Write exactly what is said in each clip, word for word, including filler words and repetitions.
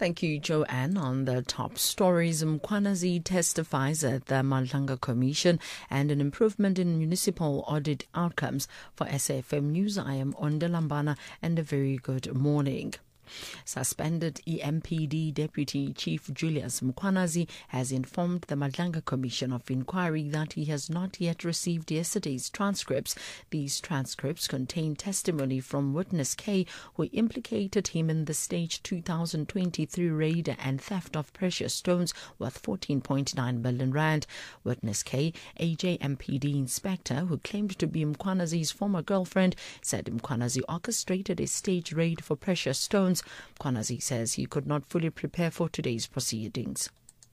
Thank you, Joanne. On the top stories, Mkhwanazi testifies at the Madlanga Commission and an improvement in municipal audit outcomes. For S A F M News, I am Onda Lambana, and a very good morning. Suspended E M P D Deputy Chief Julius Mkhwanazi has informed the Madlanga Commission of Inquiry that he has not yet received yesterday's transcripts. These transcripts contain testimony from Witness K, who implicated him in the Stage two thousand twenty-three raid and theft of precious stones worth fourteen point nine million rand. Witness K, a J M P D inspector who claimed to be Mkhwanazi's former girlfriend, said Mkhwanazi orchestrated a staged raid for precious stones. Mkhwanazi says he could not fully prepare for today's proceedings.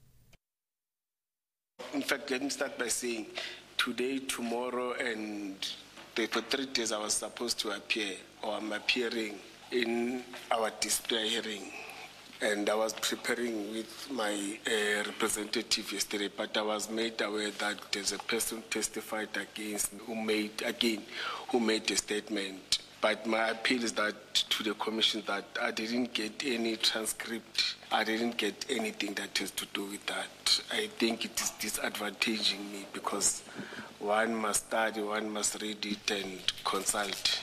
In fact, let me start by saying today, tomorrow, and the, for three days I was supposed to appear, or I'm appearing in our display hearing. And I was preparing with my uh, representative yesterday, but I was made aware that there's a person testified against who made again who made a statement. But my appeal is that to the commission that I didn't get any transcript. I didn't get anything that has to do with that. I think it is disadvantaging me because one must study, one must read it and consult.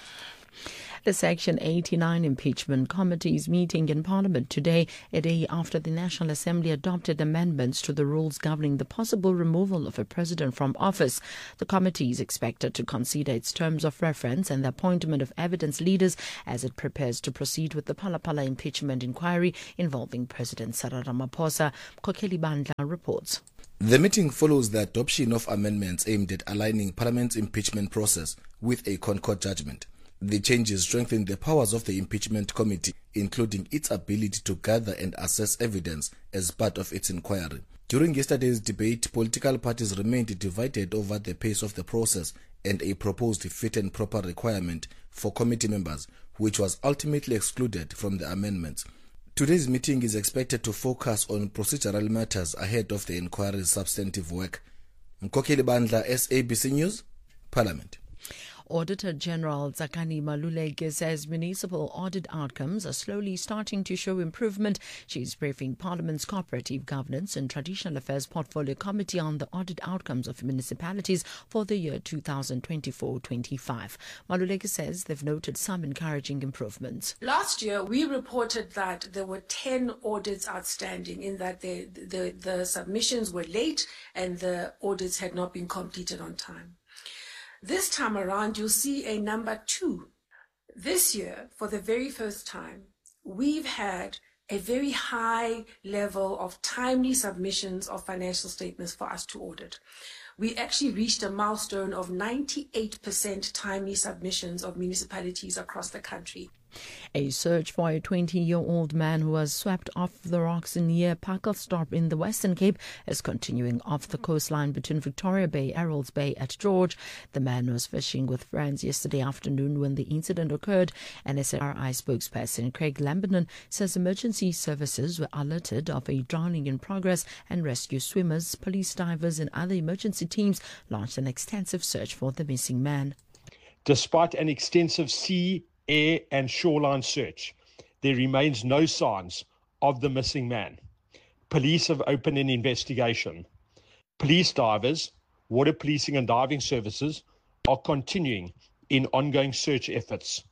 The Section eighty-nine Impeachment Committee is meeting in Parliament today, a day after the National Assembly adopted amendments to the rules governing the possible removal of a president from office. The committee is expected to consider its terms of reference and the appointment of evidence leaders as it prepares to proceed with the Phala-Phala impeachment inquiry involving President Cyril Ramaphosa. Kokeli Bandla reports. The meeting follows the adoption of amendments aimed at aligning Parliament's impeachment process with a Concord judgment. The changes strengthen the powers of the impeachment committee, including its ability to gather and assess evidence as part of its inquiry. During yesterday's debate, political parties remained divided over the pace of the process and a proposed fit and proper requirement for committee members, which was ultimately excluded from the amendments. Today's meeting is expected to focus on procedural matters ahead of the inquiry's substantive work. Mkokeli Bandla, S A B C News, Parliament. Auditor General Tsakani Maluleke says municipal audit outcomes are slowly starting to show improvement. She is briefing Parliament's Cooperative Governance and Traditional Affairs Portfolio Committee on the audit outcomes of municipalities for the year two thousand twenty-four twenty-five. Maluleke says they've noted some encouraging improvements. Last year, we reported that there were ten audits outstanding, in that the, the, the submissions were late and the audits had not been completed on time. This time around, you'll see a number two. This year, for the very first time, we've had a very high level of timely submissions of financial statements for us to audit. We actually reached a milestone of ninety-eight percent timely submissions of municipalities across the country. A search for a twenty-year-old man who was swept off the rocks near Packlestop in the Western Cape is continuing off the coastline between Victoria Bay, Errols Bay at George. The man was fishing with friends yesterday afternoon when the incident occurred. N S R I spokesperson Craig Lambinon says emergency services were alerted of a drowning in progress and rescue swimmers, police divers and other emergency teams launched an extensive search for the missing man. Despite an extensive sea, air and shoreline search, there remains no signs of the missing man. Police have opened an investigation. Police divers, water policing and diving services are continuing in ongoing search efforts.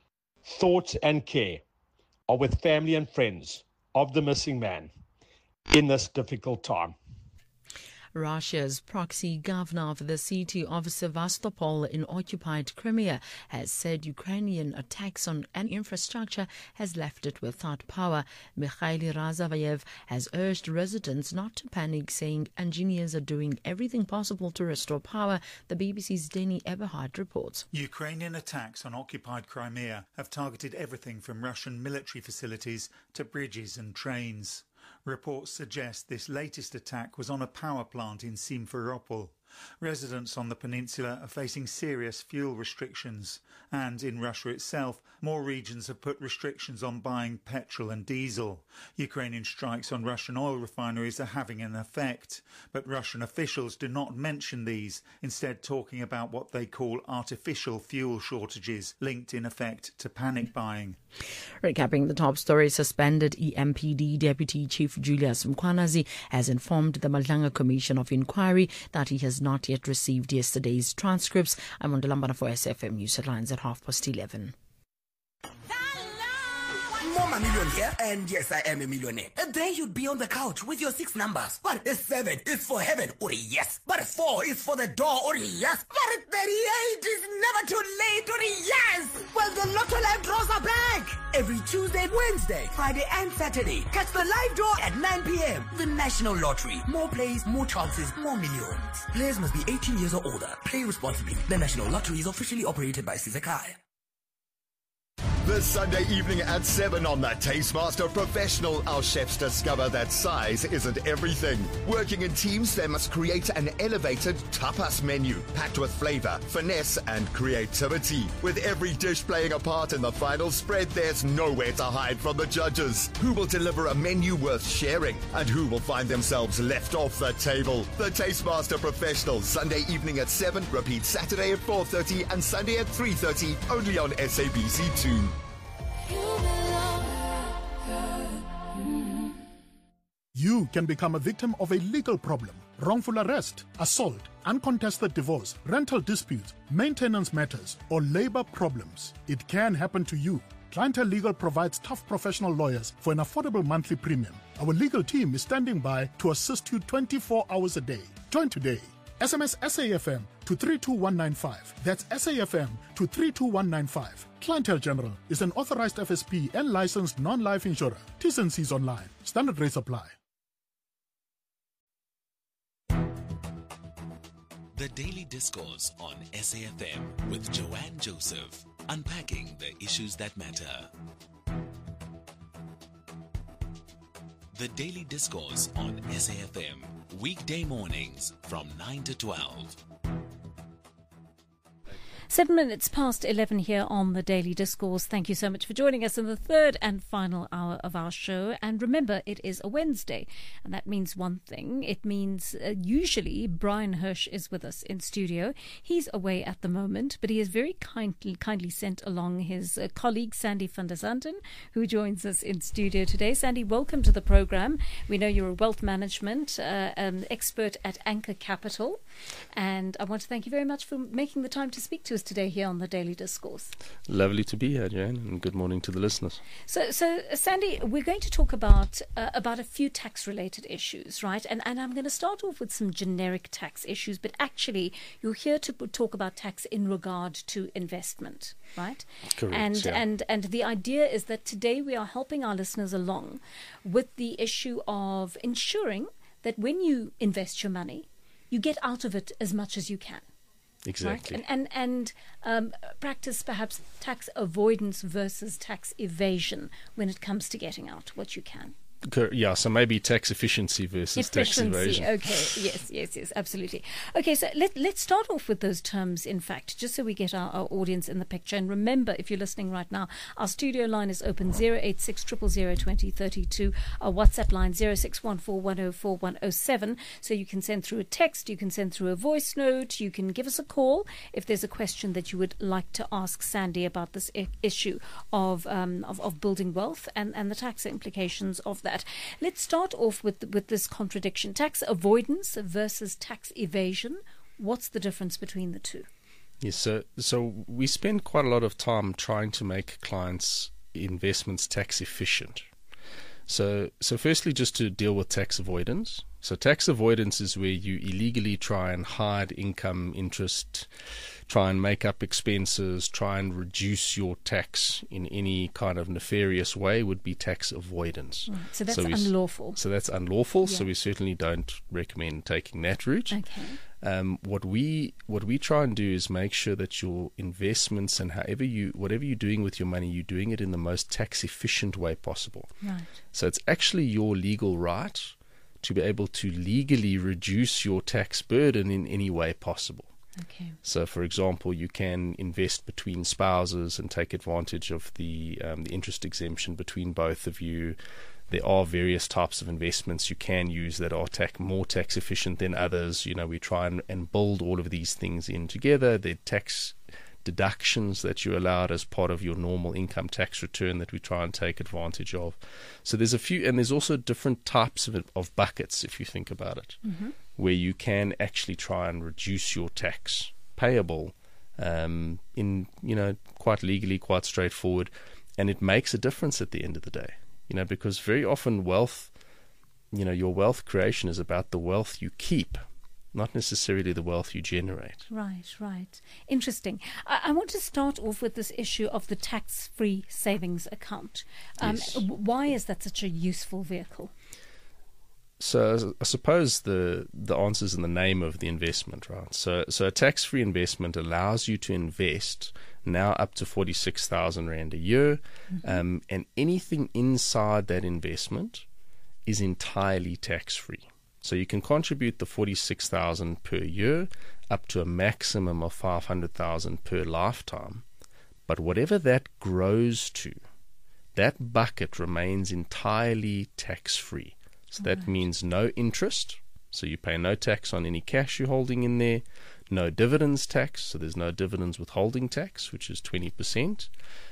Thought and care are with family and friends of the missing man in this difficult time. Russia's proxy governor of the city of Sevastopol in occupied Crimea has said Ukrainian attacks on an infrastructure has left it without power. Mikhail Razavayev has urged residents not to panic, saying engineers are doing everything possible to restore power. The B B C's Denny Eberhard reports. Ukrainian attacks on occupied Crimea have targeted everything from Russian military facilities to bridges and trains. Reports suggest this latest attack was on a power plant in Simferopol. Residents on the peninsula are facing serious fuel restrictions, and in Russia itself, more regions have put restrictions on buying petrol and diesel. Ukrainian strikes on Russian oil refineries are having an effect, but Russian officials do not mention these, instead talking about what they call artificial fuel shortages, linked in effect to panic buying. Recapping the top story, suspended E M P D Deputy Chief Julius Mkhwanazi has informed the Malanga Commission of Inquiry that he has not yet received yesterday's transcripts. I'm on the Lambana for S F M News Headlines at half past eleven. More million here, and yes, I am a millionaire. And there you'd be on the couch with your six numbers. But a seven is for heaven, or yes. But a four is for the door, or yes. But a thirty-eight is never too late, or yes. Well, the Lotto Live draws are back. Every Tuesday, Wednesday, Friday, and Saturday. Catch the live draw at nine p.m. The National Lottery. More plays, more chances, more millions. Players must be eighteen years or older. Play responsibly. The National Lottery is officially operated by Sizakai. This Sunday evening at seven on the Tastemaster Professional, our chefs discover that size isn't everything. Working in teams, they must create an elevated tapas menu, packed with flavor, finesse, and creativity. With every dish playing a part in the final spread, there's nowhere to hide from the judges. Who will deliver a menu worth sharing, and who will find themselves left off the table? The Tastemaster Professional, Sunday evening at seven, repeat Saturday at four thirty and Sunday at three thirty, only on S A B C two. You can become a victim of a legal problem: wrongful arrest, assault, uncontested divorce, rental disputes, maintenance matters, or labor problems. It can happen to you. Clientele Legal provides tough professional lawyers for an affordable monthly premium. Our legal team is standing by to assist you twenty-four hours a day. Join today. S M S S A F M to three two one nine five. That's S A F M to three two one nine five. Clientele General is an authorized F S P and licensed non-life insurer. T's and C's online. Standard rates apply. The Daily Discourse on S A F M with Joanne Joseph, unpacking the issues that matter. The Daily Discourse on S A F M, weekday mornings from nine to twelve. Seven minutes past eleven here on the Daily Discourse. Thank you so much for joining us in the third and final hour of our show. And remember, it is a Wednesday, and that means one thing. It means uh, usually Brian Hirsch is with us in studio. He's away at the moment, but he has very kindly, kindly sent along his uh, colleague, Sandy van der Zanten, who joins us in studio today. Sandy, welcome to the program. We know you're a wealth management uh, um, expert at Anchor Capital, and I want to thank you very much for making the time to speak to us today here on the Daily Discourse. Lovely to be here, Jane, and good morning to the listeners. So, so uh, Sandy, we're going to talk about uh, about a few tax-related issues, right? And and I'm going to start off with some generic tax issues, but actually, you're here to talk about tax in regard to investment, right? Correct. And yeah. and and the idea is that today we are helping our listeners along with the issue of ensuring that when you invest your money, you get out of it as much as you can. Exactly. Right? And and, and um, practice perhaps tax avoidance versus tax evasion when it comes to getting out what you can. Yeah, so maybe tax efficiency versus efficiency, tax evasion. Okay, yes, yes, yes, absolutely. Okay, so let, let's start off with those terms, in fact, just so we get our, our audience in the picture. And remember, if you're listening right now, our studio line is open zero eight six, zero zero zero, two zero three two, our WhatsApp line zero six one four, one zero four, one zero seven. So you can send through a text, you can send through a voice note, you can give us a call if there's a question that you would like to ask Sandy about this I- issue of, um, of of building wealth and, and the tax implications of that. Let's start off with with this contradiction: tax avoidance versus tax evasion. What's the difference between the two? Yes, so so we spend quite a lot of time trying to make clients' investments tax efficient. So so firstly, just to deal with tax avoidance. So tax avoidance is where you illegally try and hide income, interest, try and make up expenses, try and reduce your tax in any kind of nefarious way would be tax avoidance. Right. So that's so we, unlawful. So that's unlawful, yeah. So we certainly don't recommend taking that route. Okay. Um, what we what we try and do is make sure that your investments and however you whatever you're doing with your money, you're doing it in the most tax efficient way possible. Right. So it's actually your legal right to be able to legally reduce your tax burden in any way possible. Okay. So, for example, you can invest between spouses and take advantage of the um, the interest exemption between both of you. There are various types of investments you can use that are tax, more tax efficient than others. You know, we try and, and build all of these things in together. The tax deductions that you're allowed as part of your normal income tax return that we try and take advantage of. So there's a few, and there's also different types of, of buckets, if you think about it, mm-hmm. where you can actually try and reduce your tax payable um, in, you know, quite legally, quite straightforward, and it makes a difference at the end of the day, you know, because very often wealth, you know, your wealth creation is about the wealth you keep, not necessarily the wealth you generate. Right, right. Interesting. I, I want to start off with this issue of the tax-free savings account. Um, Yes. w- why is that such a useful vehicle? So I suppose the the answer is in the name of the investment, right? So so a tax-free investment allows you to invest now up to forty-six thousand rand a year, Mm-hmm. um, and anything inside that investment is entirely tax-free. So you can contribute the forty-six thousand per year up to a maximum of five hundred thousand per lifetime. But whatever that grows to, that bucket remains entirely tax-free. So that Right. means no interest. So you pay no tax on any cash you're holding in there. No dividends tax. So there's no dividends withholding tax, which is twenty percent.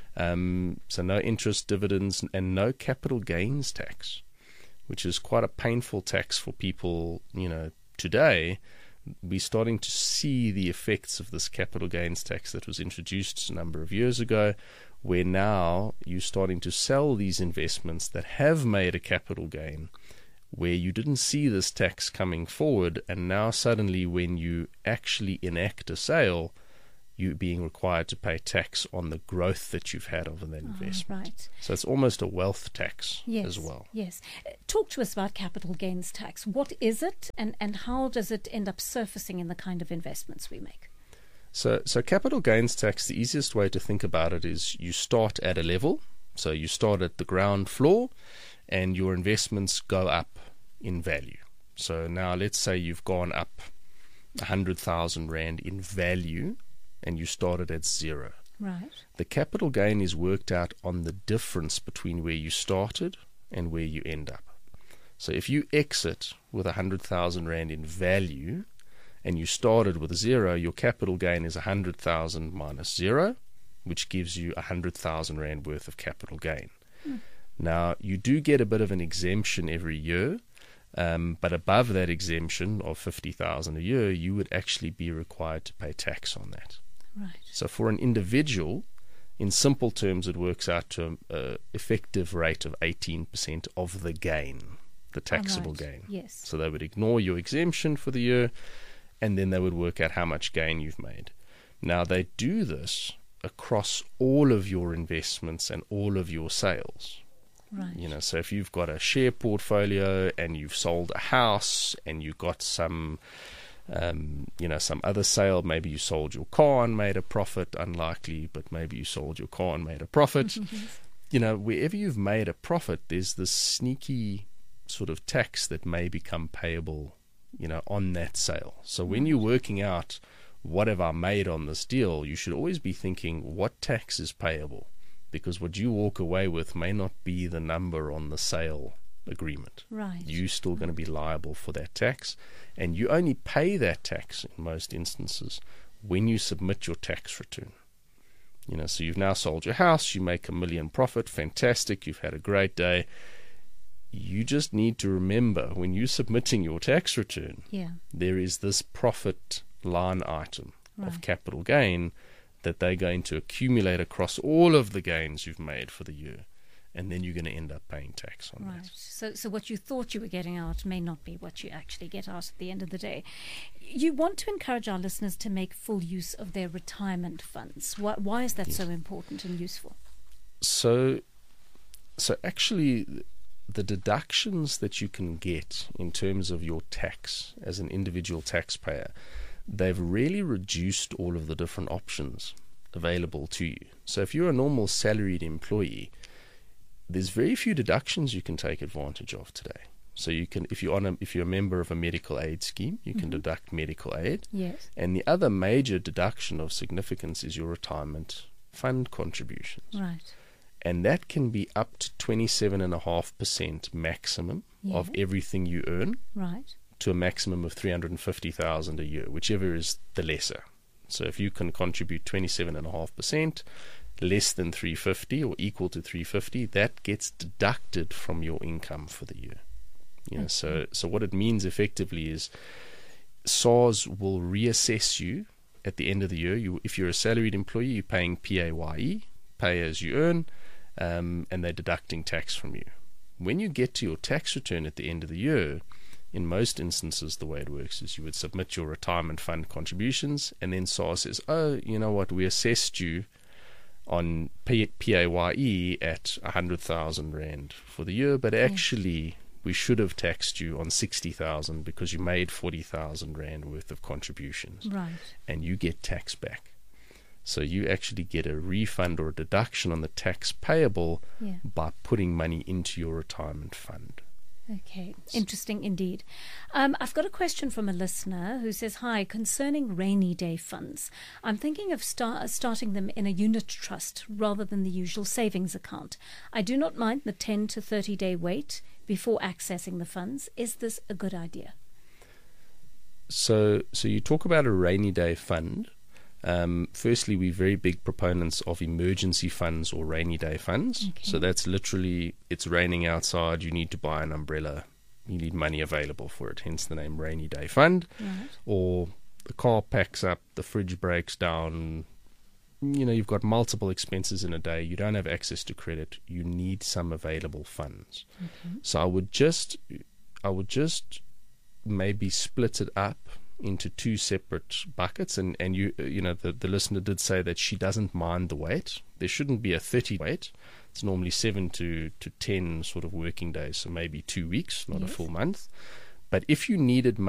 Um, so no interest, dividends, and no capital gains tax, which is quite a painful tax for people, you know, today. We're starting to see the effects of this capital gains tax that was introduced a number of years ago, where now you're starting to sell these investments that have made a capital gain, where you didn't see this tax coming forward, and now suddenly when you actually enact a sale, you're being required to pay tax on the growth that you've had over that Ah, investment. right. So it's almost a wealth tax Yes, as well. Yes. Uh, Talk to us about capital gains tax. What is it, and, and how does it end up surfacing in the kind of investments we make? So, so capital gains tax, the easiest way to think about it is you start at a level. So you start at the ground floor, and your investments go up in value. So now let's say you've gone up one hundred thousand rand in value, and you started at zero. Right. The capital gain is worked out on the difference between where you started and where you end up. So if you exit with one hundred thousand rand in value and you started with zero, your capital gain is one hundred thousand minus zero, which gives you one hundred thousand rand worth of capital gain. Mm. Now, you do get a bit of an exemption every year, um, but above that exemption of fifty thousand a year, you would actually be required to pay tax on that. Right. So for an individual, in simple terms, it works out to an effective rate of eighteen percent of the gain, the taxable Right. gain. Yes. So they would ignore your exemption for the year, and then they would work out how much gain you've made. Now, they do this across all of your investments and all of your sales. Right. You know, so if you've got a share portfolio and you've sold a house and you've got some Um, you know, some other sale, maybe you sold your car and made a profit, unlikely, but maybe you sold your car and made a profit. You know, wherever you've made a profit, there's this sneaky sort of tax that may become payable, you know, on that sale. So when you're working out what have I made on this deal, you should always be thinking what tax is payable, because what you walk away with may not be the number on the sale agreement. Right. You're still going to be liable for that tax, and you only pay that tax in most instances when you submit your tax return. You know, so you've now sold your house, you make a million profit, fantastic, you've had a great day. You just need to remember when you're submitting your tax return, Yeah. there is this profit line item Right. of capital gain that they're going to accumulate across all of the gains you've made for the year, and then you're going to end up paying tax on Right. that. So, so what you thought you were getting out may not be what you actually get out at the end of the day. You want to encourage our listeners to make full use of their retirement funds. Why, why is that Yes. so important and useful? So, so actually, the deductions that you can get in terms of your tax as an individual taxpayer, they've really reduced all of the different options available to you. So if you're a normal salaried employee, there's very few deductions you can take advantage of today. So you can, if you're on a, if you're a member of a medical aid scheme, you can mm-hmm. deduct medical aid. Yes. And the other major deduction of significance is your retirement fund contributions. Right. And that can be up to twenty-seven point five percent maximum yeah. of everything you earn. Right. To a maximum of three hundred fifty thousand dollars a year, whichever is the lesser. So if you can contribute twenty-seven point five percent, less than three hundred fifty or equal to three hundred fifty, that gets deducted from your income for the year. You know, okay. so so what it means effectively is SARS will reassess you at the end of the year. You, if you're a salaried employee, you're paying P A Y E, pay as you earn, um, and they're deducting tax from you. When you get to your tax return at the end of the year, in most instances, the way it works is you would submit your retirement fund contributions, and then SARS says, oh, you know what, we assessed you on P A Y E at one hundred thousand rand for the year, but actually yeah. we should have taxed you on sixty thousand because you made forty thousand rand worth of contributions. Right. And you get tax back. So you actually get a refund or a deduction on the tax payable yeah. by putting money into your retirement fund. Okay, interesting indeed. Um, I've got a question from a listener who says, hi, concerning rainy day funds, I'm thinking of start, starting them in a unit trust rather than the usual savings account. I do not mind the ten to thirty day wait before accessing the funds. Is this a good idea? So, so you talk about a rainy day fund. Um, firstly, we're very big proponents of emergency funds or rainy day funds. Okay. So that's literally, it's raining outside, you need to buy an umbrella, you need money available for it, hence the name rainy day fund. Right. Or the car packs up, the fridge breaks down, you know, you've got multiple expenses in a day, you don't have access to credit, you need some available funds. Okay. So I would just, I would just maybe split it up into two separate buckets, and and you you know the, the listener did say that she doesn't mind the wait. There shouldn't be a thirty wait. It's normally seven to to ten sort of working days, so maybe two weeks, not yes. a full month. But if you needed